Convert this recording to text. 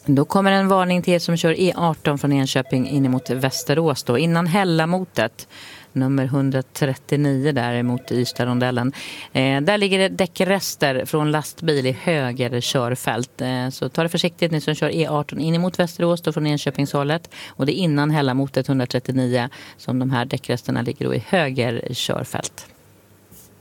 Då kommer en varning till er som kör E18 från Enköping in emot Västerås då, innan Hällamotet. Nummer 139 där mot Ystad-rondellen. Där ligger det däckrester från lastbil i höger körfält. Så ta det försiktigt ni som kör E18 in emot Västerås då från Enköpingshållet. Och det är innan Hällamotet 139 som de här däckresterna ligger då i höger körfält.